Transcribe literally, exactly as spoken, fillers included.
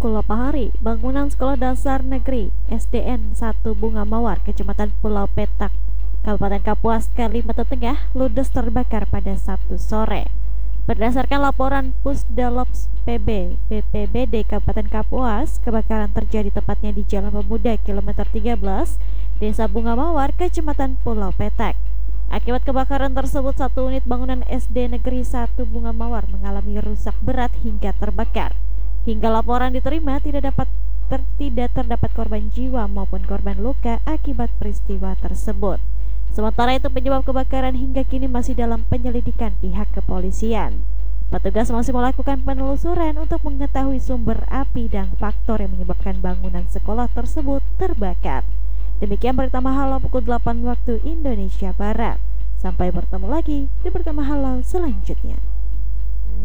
Pukul delapan hari, bangunan Sekolah Dasar Negeri S D N satu Bunga Mawar, Kecamatan Pulau Petak, Kabupaten Kapuas, Kalimantan Tengah, ludes terbakar pada Sabtu sore. Berdasarkan laporan Pusdalops P B B P B D Kabupaten Kapuas, kebakaran terjadi tepatnya di Jalan Pemuda kilometer tiga belas, Desa Bunga Mawar, Kecamatan Pulau Petak. Akibat kebakaran tersebut, satu unit bangunan S D Negeri satu Bunga Mawar mengalami rusak berat hingga terbakar. Hingga laporan diterima, tidak dapat ter, tidak terdapat korban jiwa maupun korban luka akibat peristiwa tersebut. Sementara itu, penyebab kebakaran hingga kini masih dalam penyelidikan pihak kepolisian. Petugas masih melakukan penelusuran untuk mengetahui sumber api dan faktor yang menyebabkan bangunan sekolah tersebut terbakar. Demikian berita Mahalau pukul delapan waktu Indonesia Barat. Sampai bertemu lagi di berita Mahalau selanjutnya.